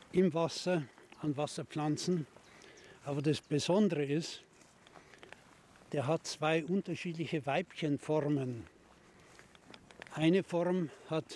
im Wasser, an Wasserpflanzen. Aber das Besondere ist, der hat zwei unterschiedliche Weibchenformen. Eine Form hat